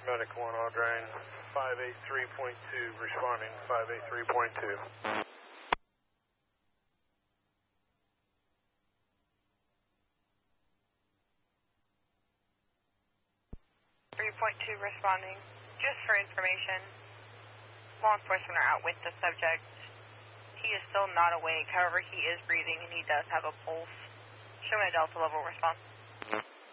Medic 1, Audrain, 583.2, responding, 583.2. 3.2 responding. Just for information, law enforcement are out with the subject. He is still not awake, however he is breathing and he does have a pulse. Show me a Delta level response.